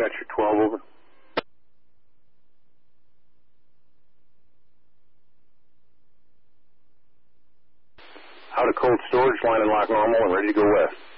Dispatcher 12, over. Out of cold storage, line and lock normal, and ready to go west.